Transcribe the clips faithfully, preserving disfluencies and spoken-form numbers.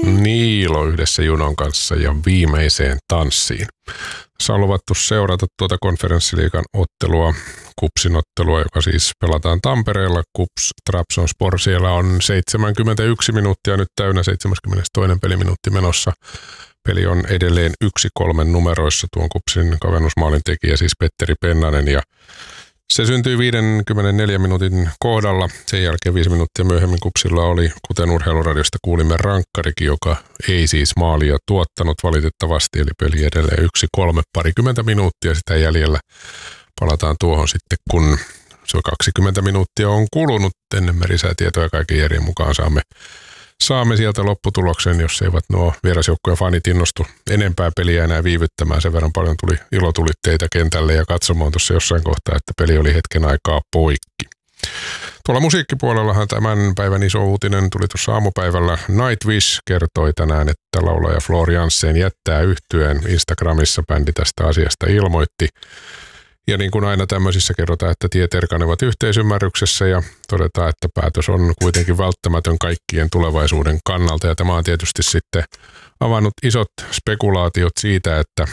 Niilo yhdessä Junon kanssa ja viimeiseen tanssiin. Tässä on luvattu seurata tuota konferenssiliigan ottelua, KuPSin ottelua, joka siis pelataan Tampereella. KuPS Trabzonspor, siellä on seitsemänkymmentäyksi minuuttia nyt täynnä, seitsemänkymmentätoinen peliminuutti menossa. Peli on edelleen yksi kolme numeroissa, tuon KuPSin kavennusmaalin tekijä siis Petteri Pennanen, ja se syntyi viidenkymmenenneljän minuutin kohdalla. Sen jälkeen viisi minuuttia myöhemmin KuPSilla oli, kuten Urheiluradiosta kuulimme, rankkarikin, joka ei siis maalia tuottanut valitettavasti, eli peli edelleen yksi kolme parikymmentä minuuttia sitä jäljellä. Palataan tuohon sitten, kun se kaksikymmentä minuuttia on kulunut. Ennen lisää tietoja kaiken järjen mukaan saamme Saamme sieltä lopputuloksen, jos eivät nuo vierasjoukkojen fanit innostu enempää peliä enää viivyttämään. Sen verran paljon tuli ilotulitteita kentälle ja katsomaan tuossa jossain kohtaa, että peli oli hetken aikaa poikki. Tuolla musiikkipuolellahan tämän päivän iso uutinen tuli tuossa aamupäivällä. Nightwish kertoi tänään, että laulaja Floor Jansen jättää yhtyeen. Instagramissa bändi tästä asiasta ilmoitti. Ja niin kuin aina tämmöisissä kerrotaan, että tiet erkanevat yhteisymmärryksessä ja todetaan, että päätös on kuitenkin välttämätön kaikkien tulevaisuuden kannalta. Ja tämä on tietysti sitten avannut isot spekulaatiot siitä, että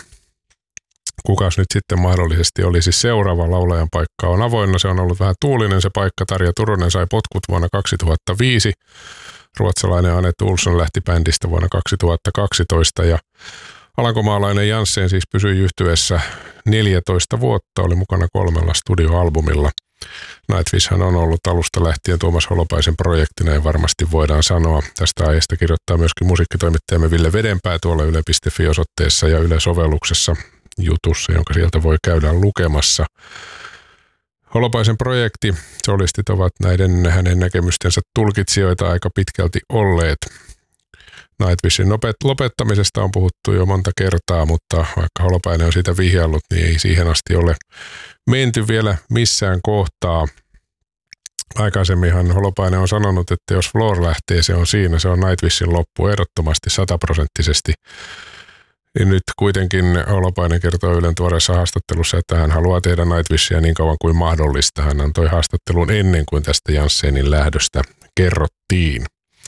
kukas nyt sitten mahdollisesti olisi seuraava laulajan paikka on avoinna. Se on ollut vähän tuulinen se paikka. Tarja Turunen sai potkut vuonna kaksituhattaviisi. Ruotsalainen Anette Olsson lähti bändistä vuonna kaksituhattakaksitoista ja alankomaalainen Jansen siis pysyi yhtyeessä neljätoista vuotta, oli mukana kolmella studioalbumilla. Nightwishhan on ollut alusta lähtien Tuomas Holopaisen projektina ja varmasti voidaan sanoa. Tästä aiheesta kirjoittaa myöskin musiikkitoimittajamme Ville Vedenpää tuolla yle piste fi osoitteessa ja Yle-sovelluksessa jutussa, jonka sieltä voi käydä lukemassa. Holopaisen projekti, solistit ovat näiden hänen näkemystensä tulkitsijoita aika pitkälti olleet. Nightwishin lopettamisesta on puhuttu jo monta kertaa, mutta vaikka Holopainen on siitä vihjallut, niin ei siihen asti ole menty vielä missään kohtaa. Aikaisemminhan Holopainen on sanonut, että jos Floor lähtee, se on siinä, se on Nightwishin loppu ehdottomasti sataprosenttisesti. Ja nyt kuitenkin Holopainen kertoo Ylen tuoreessa haastattelussa, että hän haluaa tehdä Nightwishia niin kauan kuin mahdollista. Hän antoi haastattelun ennen kuin tästä Janssenin lähdöstä kerrottiin.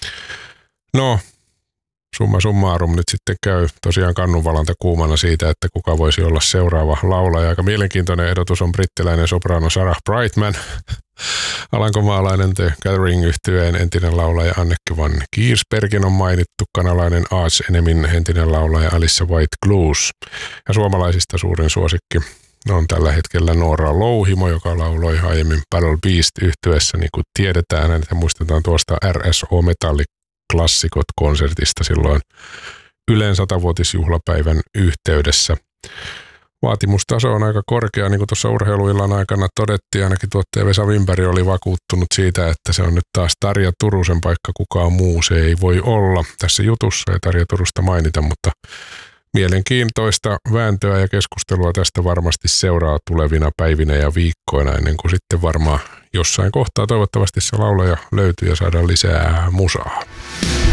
No, summa summarum nyt sitten käy tosiaan kannunvalanta kuumana siitä, että kuka voisi olla seuraava laulaja. Aika mielenkiintoinen ehdotus on brittiläinen soprano Sarah Brightman. Alankomaalainen The Gathering-yhtyeen entinen laulaja Anneke van Giersbergen on mainittu, kanalainen Arch Enemyn entinen laulaja Alissa White Glues. Ja suomalaisista suurin suosikki on tällä hetkellä Noora Louhimo, joka lauloi aiemmin Battle Beast-yhtyeessä, niin kuin tiedetään. Hänet muistetaan tuosta R S O Metalli klassikot-konsertista silloin Ylen satavuotisjuhlapäivän yhteydessä. Vaatimustaso on aika korkea, niin kuin tuossa urheiluillan aikana todettiin, ainakin tuottaja Vesa Wimberg oli vakuuttunut siitä, että se on nyt taas Tarja Turusen paikka, kukaan muu se ei voi olla. Tässä jutussa ei Tarja Turusta mainita, mutta mielenkiintoista vääntöä ja keskustelua tästä varmasti seuraa tulevina päivinä ja viikkoina, ennen kuin sitten varmaan jossain kohtaa toivottavasti se laulaja löytyy ja saadaan lisää musaa.